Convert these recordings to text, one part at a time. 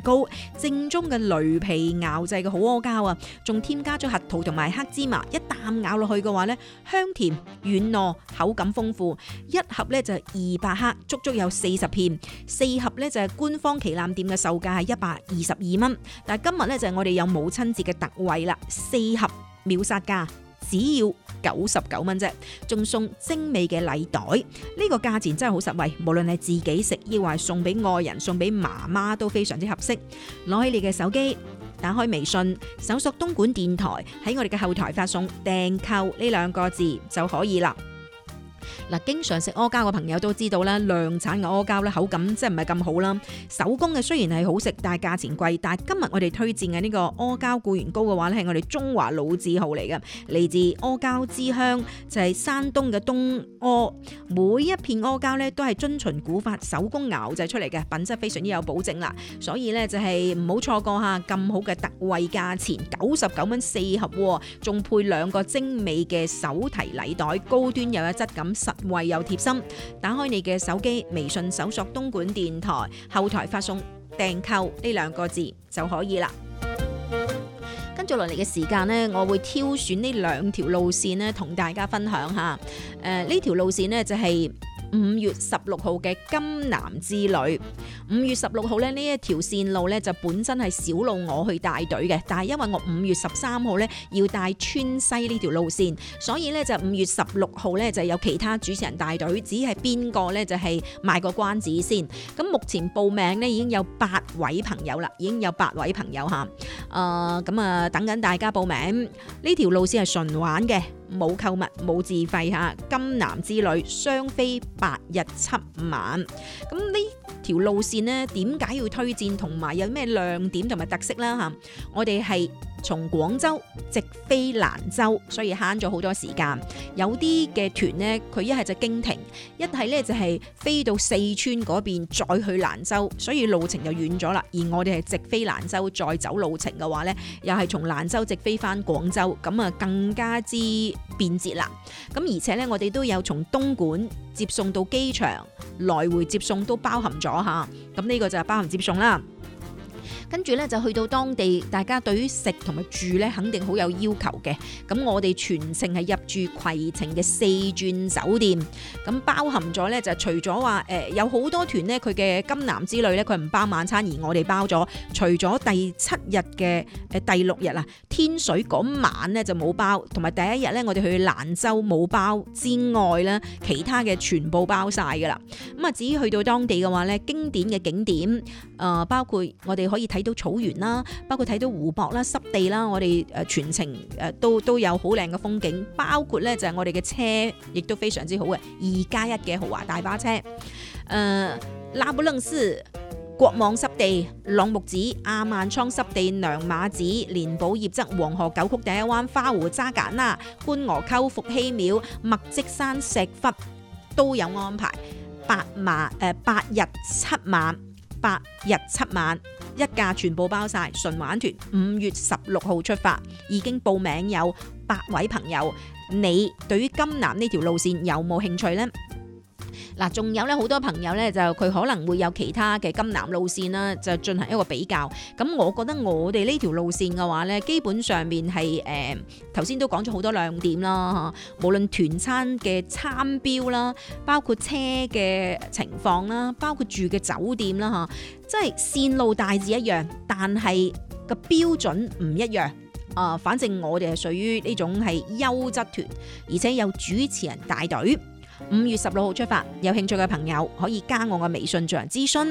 高，正宗嘅雷皮熬製嘅好阿膠啊，仲添加咗核桃同埋黑芝麻，一啖咬落去嘅話咧，香甜軟糯，口感豐富。一盒咧就係200克，足足有40片，4盒咧就係官方旗艦店嘅售價係122蚊，但係今日咧就係我哋有母親節嘅特惠啦，4盒秒殺價，只要99蚊啫，仲送精美嘅禮袋，呢個價錢真係好實惠，無論係自己食，抑或係送俾愛人、送俾媽媽都非常之合適。攞起你嘅手機，打開微信，搜索東莞電台，喺我哋嘅後台發送訂購呢2個字就可以啦。嗱，經常食阿膠嘅朋友都知道啦，量產嘅阿膠咧口感真係唔係咁好啦。手工嘅雖然係好食，但係價錢貴。但係今日我哋推薦嘅呢個阿膠固元糕嘅話咧，係我哋中華老字號嚟嘅，嚟自阿膠之鄉，就係山東嘅東阿。每一片阿膠咧都係遵循古法手工熬製出嚟嘅，品質非常之有保證啦。所以咧就係唔好錯過下咁好嘅特惠價錢，99蚊4盒，仲配2個精美嘅手提禮袋，高端又有質感，實惠又貼心。打開你嘅手機微信，搜索東莞電台，後台發送訂購呢2個字就可以啦。跟住落嚟嘅時間呢，我會挑選呢2條路線呢，同大家分享下。呢條路線呢，就係5月16號嘅金南之旅。5月16號咧，呢一條線路咧就本身係小路我去帶隊嘅，但係因為我5月13號咧要帶川西呢條路線，所以咧就5月16號咧就有其他主持人帶隊，只係邊個咧就係賣個關子先。咁目前報名咧已經有8位朋友啦，已經有8位朋友嚇。咁啊等緊大家報名。呢條路線係純玩嘅，冇購物冇自費嚇。金南之旅雙飛8日7晚。咁呢條路線呢，點解要推薦，同埋有咩亮點同埋特色啦嚇？我哋係從廣州直飛蘭州，所以慳咗好多時間。有啲嘅團呢，佢一係就經停，一係咧就係飛到四川嗰邊再去蘭州，所以路程就遠咗啦。而我哋係直飛蘭州再走路程嘅話呢，又係從蘭州直飛翻廣州，咁啊更加之便捷啦。咁而且呢，我哋都有從東莞接送到機場，來回接送都包含咗嚇。咁呢個就係包含接送啦。跟住咧就去到當地，大家對於食同埋住咧肯定好有要求嘅。咁我哋全程係入住攜程嘅4鑽酒店，咁包含咗咧就除咗話有好多團咧佢嘅金南之旅咧佢唔包晚餐，而我哋包咗。除咗第7日嘅第6日啊天水嗰晚咧就冇包，同埋第1日咧我哋去蘭州冇包之外咧，其他嘅全部包晒噶啦。咁啊至於去到當地嘅話咧，經典嘅景點包括我哋可以睇到草原啦，包括睇到湖泊啦、濕地啦，我哋全程都有好靚嘅風景，包括咧就係我哋嘅車亦都非常之好嘅2+1嘅豪華大巴車。拉卜楞斯、國網濕地、朗木寺、亞萬倉濕地、娘馬寺、蓮寶葉則、黃河九曲第一灣、花湖渣簡啦、潘鵝溝、伏羲廟、麥積山石窟都有安排。8日7晚一架全部包晒，純玩團5月16號出發，已經報名有8位朋友。你對於金南呢條路線有冇興趣呢？嗱，仲有咧好多朋友咧，就佢可能會有其他嘅金南路線啦，就進行一個比較。咁我覺得我哋呢條路線嘅話咧，基本上面係頭先都講咗好多亮點啦嚇，無論團餐嘅餐標啦，包括車嘅情況啦，包括住嘅酒店啦嚇，即係線路大致一樣，但係個標準唔一樣。反正我哋係屬於呢種係優質團，而且有主持人帶隊。5月16號出發，有興趣嘅朋友可以加我嘅微信進行諮詢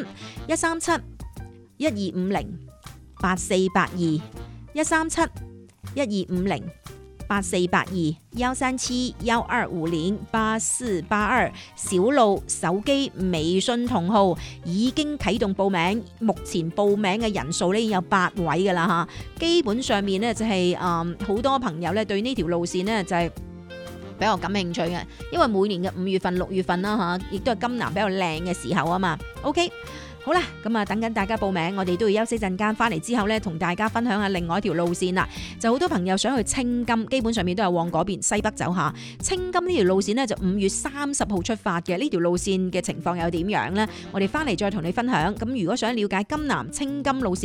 137-1250-8482 137-1250-8482 小路手機微信同號已經啟動報名，目前報名嘅人數呢已經有8位㗎啦嚇，基本上面呢就係好多朋友呢對呢條路線呢就係比較感興趣嘅，因為每年嘅5月份、6月份啦嚇，亦都係金南比較靚嘅時候啊嘛。OK， 好啦，咁啊等緊大家報名，我哋都要休息陣間，翻嚟之後咧，同大家分享下另外一條路線啦。就好多朋友想去青金，基本上面都係往嗰邊西北走下。青金呢條路線呢，就5月30號出發嘅，呢條路線嘅情況又點樣呢？我哋翻嚟再同你分享。咁如果想了解金南青金路線